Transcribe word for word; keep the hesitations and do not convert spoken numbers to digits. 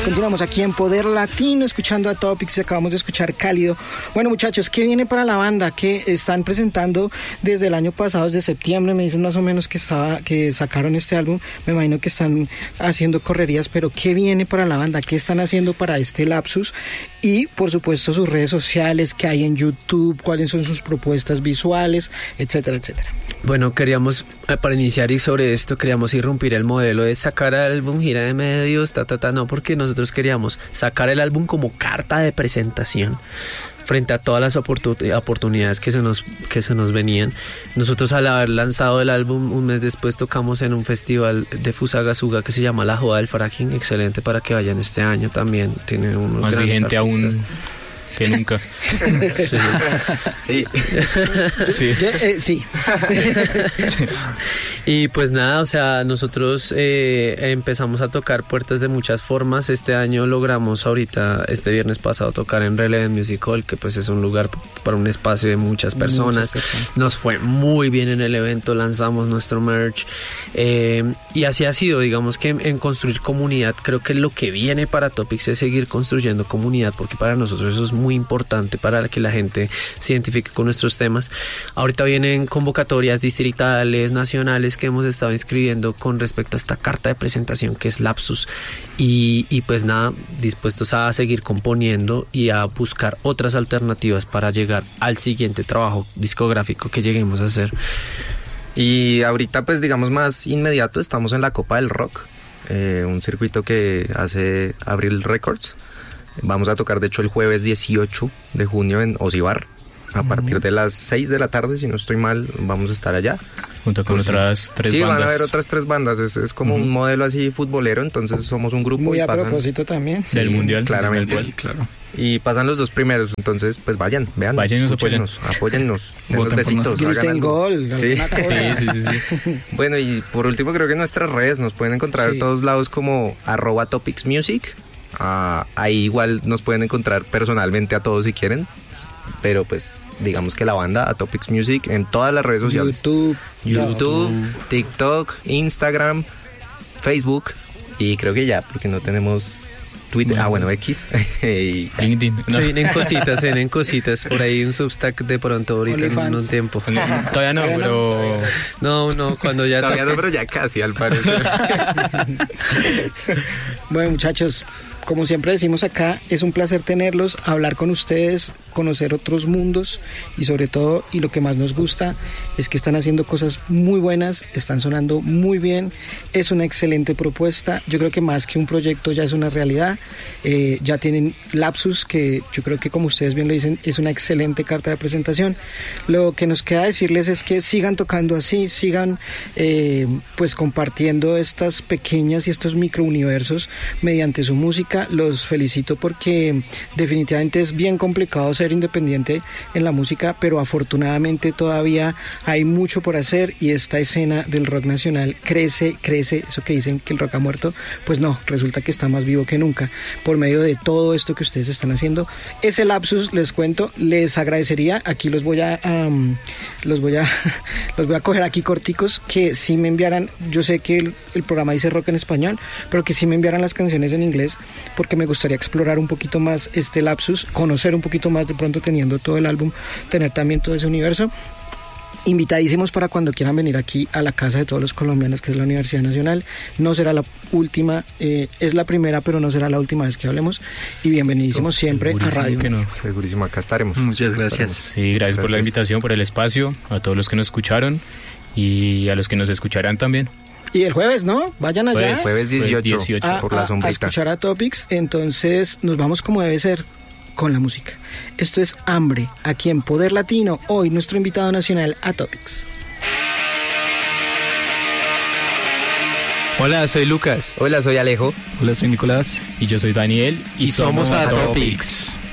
Continuamos aquí en Poder Latino, escuchando a Topics, acabamos de escuchar Cálido. Bueno, muchachos, ¿qué viene para la banda? ¿Qué están presentando desde el año pasado, desde septiembre? Me dicen más o menos que estaba, que sacaron este álbum. Me imagino que están haciendo correrías, pero ¿qué viene para la banda? ¿Qué están haciendo para este lapsus? Y, por supuesto, sus redes sociales, qué hay en YouTube, cuáles son sus propuestas visuales, etcétera, etcétera. Bueno, queríamos, para iniciar y sobre esto, queríamos irrumpir el modelo de sacar el álbum, gira de medios, ta, ta, ta, no, porque nosotros queríamos sacar el álbum como carta de presentación frente a todas las oportun- oportunidades que se nos que se nos venían. Nosotros, al haber lanzado el álbum, un mes después tocamos en un festival de Fusagasugá que se llama La Joda del Fracking, excelente para que vayan este año también. Tiene unos más vigente artistas. aún que nunca. Sí. Sí. Sí. Yo, eh, sí. Sí. Y pues nada, o sea, nosotros eh, empezamos a tocar puertas de muchas formas. Este año logramos ahorita, este viernes pasado, tocar en Relevant Music Hall, que pues es un lugar para un espacio de muchas personas. Muchas personas. Nos fue muy bien en el evento, lanzamos nuestro merch. Eh, y así ha sido, digamos que en, en construir comunidad. Creo que lo que viene para Topics es seguir construyendo comunidad, porque para nosotros eso es muy importante, para que la gente se identifique con nuestros temas. Ahorita vienen convocatorias distritales, nacionales, que hemos estado inscribiendo con respecto a esta carta de presentación que es Lapsus, y, y pues nada, dispuestos a seguir componiendo y a buscar otras alternativas para llegar al siguiente trabajo discográfico que lleguemos a hacer. Y ahorita, pues digamos más inmediato, estamos en la Copa del Rock, eh, un circuito que hace Abril Records. Vamos a tocar de hecho el jueves dieciocho de junio en Osibar. A partir de las seis de la tarde, si no estoy mal, vamos a estar allá. Junto con pues, otras tres sí, bandas. Sí, van a haber otras tres bandas. Es, es como uh-huh. un modelo así futbolero, entonces somos un grupo. Muy y a pasan, propósito también. Del sí, mundial. Claramente. Del mundial, claro. Y pasan los dos primeros, entonces pues vayan, vean. Vayan y nos apoyen. Apóyennos. Denos besitos. Griten gol. Sí. Sí, sí, sí, sí. Bueno, y por último creo que en nuestras redes nos pueden encontrar sí. en todos lados como arroba Topics Music. Uh, ahí igual nos pueden encontrar personalmente a todos si quieren, pero pues digamos que la banda a Topics Music en todas las redes sociales. YouTube, YouTube, TikTok, Instagram, Facebook y creo que ya, porque no tenemos Twitter, bueno. ah bueno, X y LinkedIn. No. Se vienen cositas, se vienen cositas, por ahí un Substack de pronto ahorita en un tiempo. Todavía no, pero... No, no, cuando ya... Todavía no, pero ya casi al parecer. Bueno, muchachos, como siempre decimos acá, es un placer tenerlos, hablar con ustedes, conocer otros mundos y sobre todo, y lo que más nos gusta, es que están haciendo cosas muy buenas, están sonando muy bien, es una excelente propuesta. Yo creo que más que un proyecto ya es una realidad. Eh, ya tienen Lapsus, que yo creo que como ustedes bien lo dicen, es una excelente carta de presentación. Lo que nos queda decirles es que sigan tocando así, sigan eh, pues compartiendo estas pequeñas y estos microuniversos mediante su música. Los felicito porque definitivamente es bien complicado ser independiente en la música, pero afortunadamente todavía hay mucho por hacer y esta escena del rock nacional crece, crece, eso que dicen que el rock ha muerto, pues no, resulta que está más vivo que nunca, por medio de todo esto que ustedes están haciendo. Ese Lapsus, les cuento, les agradecería, aquí los voy a um, los voy a los voy a coger aquí corticos, que si me enviaran, yo sé que el, el programa dice rock en español, pero que si me enviaran las canciones en inglés, porque me gustaría explorar un poquito más este Lapsus, conocer un poquito más, de pronto teniendo todo el álbum, tener también todo ese universo. Invitadísimos para cuando quieran venir aquí a la casa de todos los colombianos, que es la Universidad Nacional. No será la última, eh, es la primera, pero no será la última vez que hablemos. Y bienvenidísimos siempre a Radio. Que no. Segurísimo, acá estaremos. Muchas gracias. Sí, gracias, gracias por la invitación, por el espacio, a todos los que nos escucharon y a los que nos escucharán también. Y el jueves, ¿no? Vayan allá. Pues, jueves dieciocho, dieciocho a, por la sombrita. A escuchar a Topics. Entonces nos vamos como debe ser, con la música. Esto es Hambre, aquí en Poder Latino. Hoy nuestro invitado nacional a Topics. Hola, soy Lucas. Hola, soy Alejo. Hola, soy Nicolás. Y yo soy Daniel. Y, y somos a Topics.